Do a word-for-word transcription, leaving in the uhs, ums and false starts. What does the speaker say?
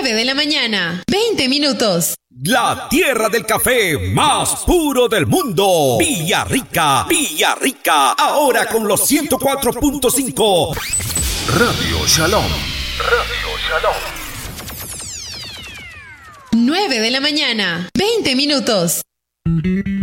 nueve de la mañana, veinte minutos. La tierra del café más puro del mundo. Villarrica, Villarrica. Ahora con los ciento cuatro punto cinco. Radio Shalom. Radio Shalom. nueve de la mañana, veinte minutos.